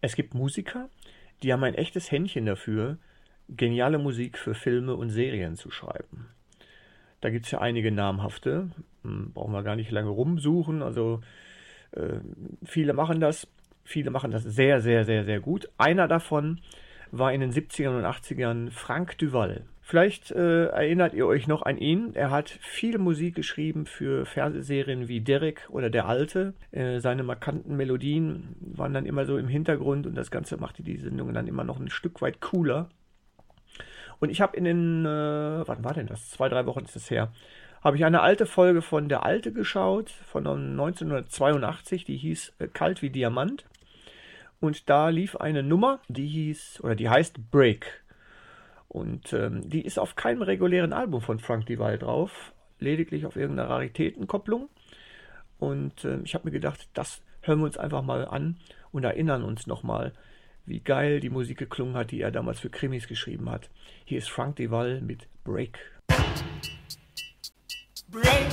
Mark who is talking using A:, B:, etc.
A: Es gibt Musiker, die haben ein echtes Händchen dafür, geniale Musik für Filme und Serien zu schreiben. Da gibt es ja einige namhafte, brauchen wir gar nicht lange rumsuchen. Also äh, viele machen das, viele machen das sehr, sehr, sehr, sehr gut. Einer davon war in den 70ern und 80ern Frank Duval. Vielleicht erinnert ihr euch noch an ihn. Er hat viel Musik geschrieben für Fernsehserien wie Derek oder Der Alte. Seine markanten Melodien waren dann immer so im Hintergrund und das Ganze machte die Sendung dann immer noch ein Stück weit cooler. Und ich habe in den, wann war denn das? 2, 3 Wochen ist es her, habe ich eine alte Folge von Der Alte geschaut, von 1982, die hieß Kalt wie Diamant. Und da lief eine Nummer, die hieß, oder die heißt Break. Und die ist auf keinem regulären Album von Frank Duval drauf, lediglich auf irgendeiner Raritätenkopplung. Und ich habe mir gedacht, das hören wir uns einfach mal an und erinnern uns nochmal, wie geil die Musik geklungen hat, die er damals für Krimis geschrieben hat. Hier ist Frank Duval mit Break.
B: Break.